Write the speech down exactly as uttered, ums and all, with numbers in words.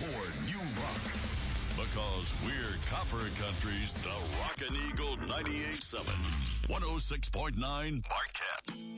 more new rock. Because we're Copper Country's The Rockin' Eagle ninety-eight point seven, one oh six point nine Marquette.